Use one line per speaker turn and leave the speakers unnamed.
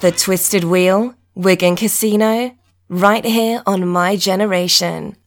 The Twisted Wheel, Wigan Casino, right here on My Generation.